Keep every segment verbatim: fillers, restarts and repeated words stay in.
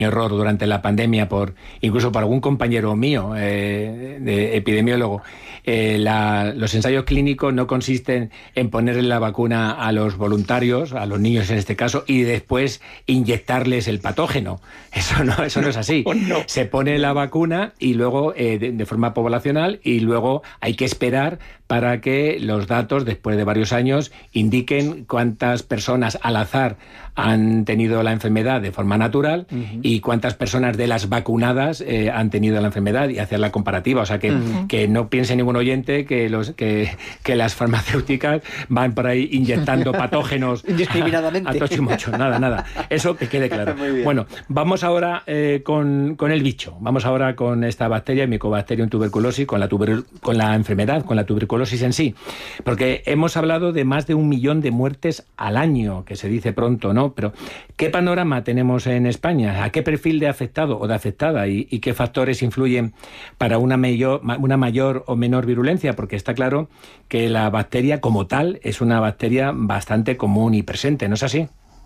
horror durante la pandemia, por incluso por algún compañero mío, eh, de epidemiólogo. Eh, la, los ensayos clínicos no consisten en ponerle la vacuna a los voluntarios, a los niños en este caso, y después inyectarles el patógeno. Eso no, eso no es así. No. Se pone la vacuna y luego eh, de, de forma poblacional, y luego hay que esperar para que los datos, después de varios años, indiquen cuántas personas al azar han tenido la enfermedad de forma natural uh-huh. y cuántas personas de las vacunadas eh, han tenido la enfermedad, y hacer la comparativa. O sea, que, uh-huh. que no piense ningún oyente que, los, que, que las farmacéuticas van por ahí inyectando patógenos indiscriminadamente. A, a tocho y mocho. Nada, nada. Eso que quede claro. Bueno, vamos ahora eh, con, con el bicho. Vamos ahora con esta bacteria, Mycobacterium tuberculosis, con la, tuber, con la enfermedad, con la tuberculosis en sí. Porque hemos hablado de más de un millón de muertes al año, que se dice pronto, ¿no? Pero, ¿qué panorama tenemos en España? ¿A qué perfil de afectado o de afectada? ¿Y, y qué factores influyen para una mayor, una mayor o menor virulencia? Porque está claro que la bacteria como tal es una bacteria bastante común y presente, ¿no es así?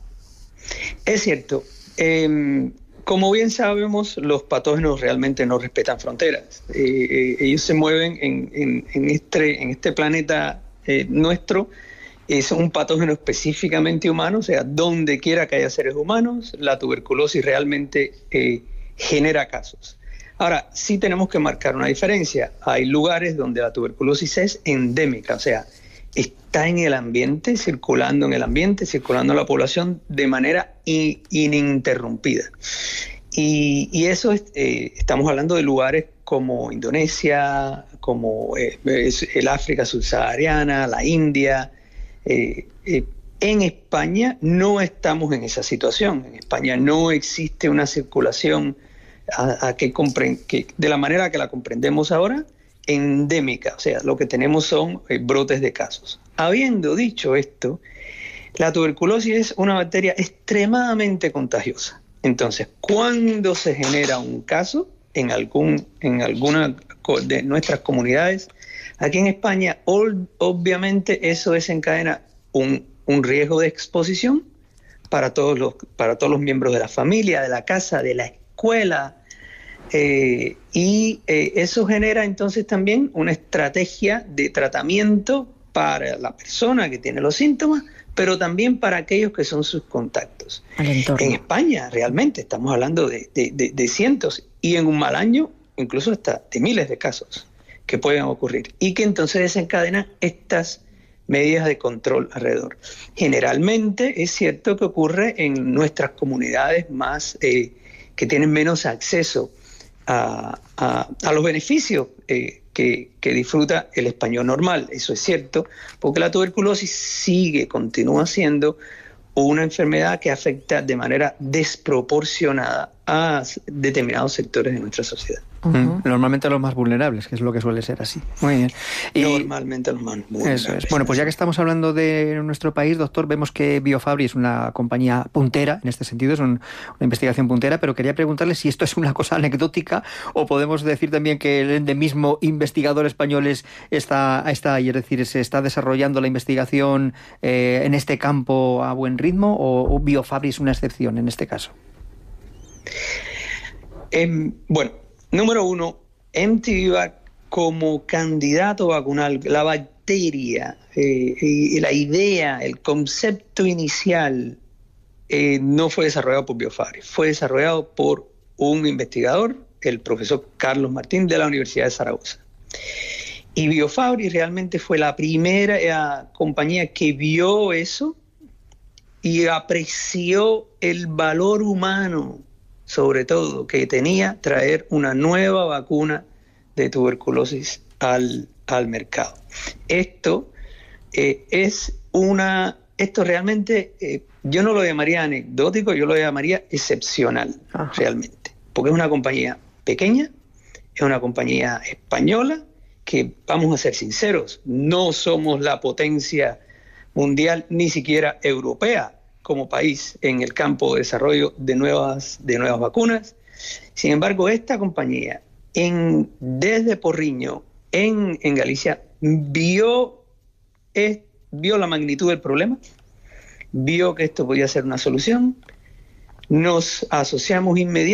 Es cierto. Eh, como bien sabemos, los patógenos realmente no respetan fronteras. Eh, eh, ellos se mueven en, en, en, este, en este planeta eh, nuestro. Es un patógeno específicamente humano, o sea, donde quiera que haya seres humanos, la tuberculosis realmente eh, genera casos. Ahora, sí tenemos que marcar una diferencia. Hay lugares donde la tuberculosis es endémica, o sea, está en el ambiente, circulando en el ambiente, circulando en la población de manera in, ininterrumpida. Y, y eso, es, eh, estamos hablando de lugares como Indonesia, como eh, el África subsahariana, la India. Eh, eh, en España no estamos en esa situación. En España no existe una circulación a, a que compre- que, de la manera que la comprendemos ahora, endémica. O sea, lo que tenemos son eh, brotes de casos. Habiendo dicho esto, la tuberculosis es una bacteria extremadamente contagiosa. Entonces, cuando se genera un caso en, algún, en alguna de nuestras comunidades, aquí en España, obviamente, eso desencadena un, un riesgo de exposición para todos, los, para todos los miembros de la familia, de la casa, de la escuela. Eh, y eh, eso genera entonces también una estrategia de tratamiento para la persona que tiene los síntomas, pero también para aquellos que son sus contactos. En España, realmente, estamos hablando de, de, de, de cientos, y en un mal año, incluso hasta de miles de casos que pueden ocurrir, y que entonces desencadenan estas medidas de control alrededor. Generalmente es cierto que ocurre en nuestras comunidades más eh, que tienen menos acceso a, a, a los beneficios eh, que, que disfruta el español normal. Eso es cierto, porque la tuberculosis sigue, continúa siendo una enfermedad que afecta de manera desproporcionada a determinados sectores de nuestra sociedad. Uh-huh. Normalmente a los más vulnerables, que es lo que suele ser así. Muy bien. Y Normalmente a los más vulnerables. Eso es. Bueno, pues ya que estamos hablando de nuestro país, doctor, vemos que BioFabry es una compañía puntera, en este sentido, es un, una investigación puntera, pero quería preguntarle si esto es una cosa anecdótica o podemos decir también que el endemismo investigador español está, está ahí, es decir, se está desarrollando la investigación eh, en este campo a buen ritmo, o, o BioFabry es una excepción en este caso. Eh, bueno, número uno, M T V vac como candidato vacunal, la bacteria, eh, y la idea, el concepto inicial eh, no fue desarrollado por BioFabry, fue desarrollado por un investigador, el profesor Carlos Martín de la Universidad de Zaragoza. Y BioFabry realmente fue la primera eh, compañía que vio eso y apreció el valor humano, sobre todo, que tenía traer una nueva vacuna de tuberculosis al, al mercado. Esto eh, es una, esto realmente, eh, yo no lo llamaría anecdótico, yo lo llamaría excepcional. Ajá. Realmente, porque es una compañía pequeña, es una compañía española, que, vamos a ser sinceros, no somos la potencia mundial, ni siquiera europea, como país en el campo de desarrollo de nuevas, de nuevas vacunas. Sin embargo, esta compañía, en, desde Porriño, en, en Galicia, vio, es, vio la magnitud del problema, vio que esto podía ser una solución, nos asociamos inmediatamente